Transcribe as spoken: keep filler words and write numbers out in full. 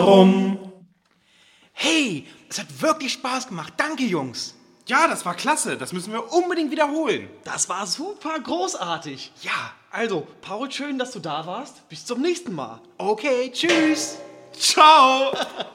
rum. Hey, es hat wirklich Spaß gemacht. Danke, Jungs. Ja, das war klasse. Das müssen wir unbedingt wiederholen. Das war super großartig. Ja. Also, Paul, schön, dass du da warst. Bis zum nächsten Mal. Okay, tschüss. Ciao.